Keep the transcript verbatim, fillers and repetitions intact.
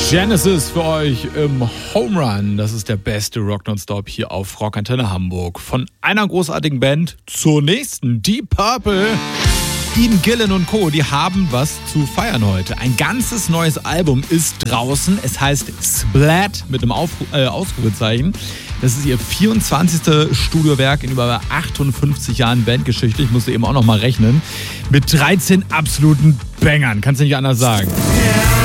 Genesis für euch im Home Run. Das ist der beste Rock Nonstop hier auf Rockantenne Hamburg. Von einer großartigen Band zur nächsten. Deep Purple, Ian Gillan und Co. Die haben was zu feiern heute. Ein ganzes neues Album ist draußen. Es heißt Splat mit einem Auf, äh, Ausrufezeichen. Das ist ihr vierundzwanzigstes Studiowerk in über achtundfünfzig Jahren Bandgeschichte. Ich musste eben auch noch mal rechnen. Mit dreizehn absoluten Bangern. Kannst du nicht anders sagen.